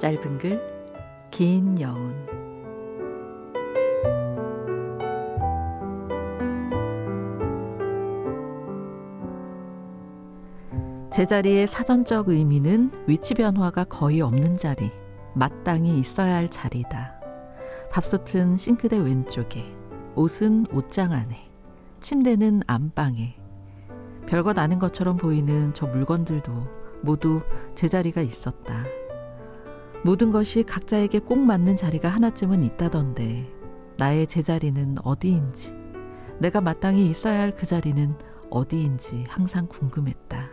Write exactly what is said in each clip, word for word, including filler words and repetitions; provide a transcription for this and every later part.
짧은 글, 긴 여운. 제자리의 사전적 의미는 위치 변화가 거의 없는 자리, 마땅히 있어야 할 자리다. 밥솥은 싱크대 왼쪽에, 옷은 옷장 안에, 침대는 안방에. 별것 아닌 것처럼 보이는 저 물건들도 모두 제자리가 있었다. 모든 것이 각자에게 꼭 맞는 자리가 하나쯤은 있다던데 나의 제자리는 어디인지, 내가 마땅히 있어야 할 그 자리는 어디인지 항상 궁금했다.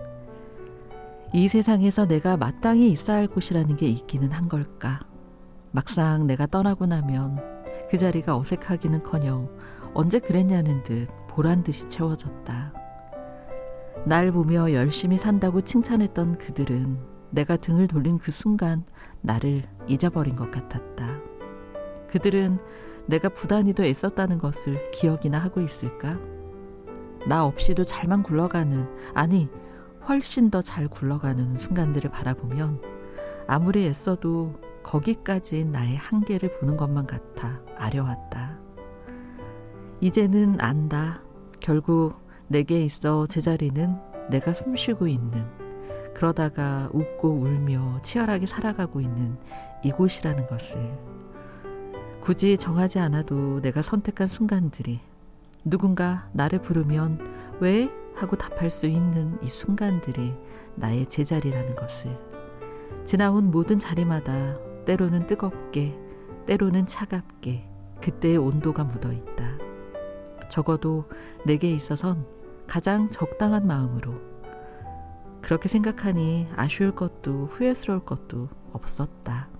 이 세상에서 내가 마땅히 있어야 할 곳이라는 게 있기는 한 걸까? 막상 내가 떠나고 나면 그 자리가 어색하기는커녕 언제 그랬냐는 듯 보란듯이 채워졌다. 날 보며 열심히 산다고 칭찬했던 그들은 내가 등을 돌린 그 순간 나를 잊어버린 것 같았다. 그들은 내가 부단히도 애썼다는 것을 기억이나 하고 있을까? 나 없이도 잘만 굴러가는, 아니 훨씬 더 잘 굴러가는 순간들을 바라보면 아무리 애써도 거기까지 나의 한계를 보는 것만 같아 아려왔다. 이제는 안다. 결국 내게 있어 제자리는 내가 숨쉬고 있는, 그러다가 웃고 울며 치열하게 살아가고 있는 이곳이라는 것을. 굳이 정하지 않아도 내가 선택한 순간들이, 누군가 나를 부르면 왜? 하고 답할 수 있는 이 순간들이 나의 제자리라는 것을. 지나온 모든 자리마다 때로는 뜨겁게, 때로는 차갑게 그때의 온도가 묻어있다. 적어도 내게 있어선 가장 적당한 마음으로. 그렇게 생각하니 아쉬울 것도 후회스러울 것도 없었다.